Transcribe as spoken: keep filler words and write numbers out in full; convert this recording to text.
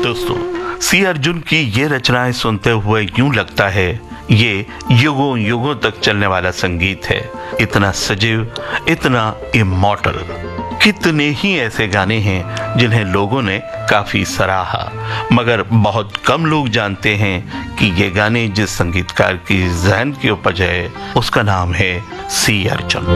दोस्तों, सी अर्जुन की ये रचनाएं सुनते हुए यूं लगता है ये युगों युगों तक चलने वाला संगीत है। इतना सजीव, इतना इमॉर्टल। कितने ही ऐसे गाने हैं जिन्हें लोगों ने काफी सराहा, मगर बहुत कम लोग जानते हैं कि ये गाने जिस संगीतकार की जहन की उपज है उसका नाम है सी अर्जुन।